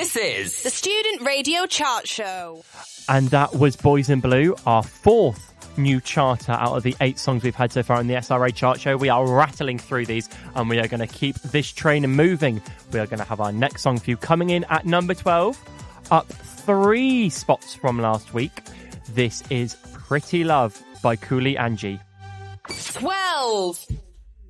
This is the Student Radio Chart Show. And that was Boys in Blue, our fourth new charter out of the 8 songs we've had so far in the SRA Chart Show. We are rattling through these and we are going to keep this train moving. We are going to have our next song for you coming in at number 12, up 3 spots from last week. This is Pretty Love by Cooley Angie. 12.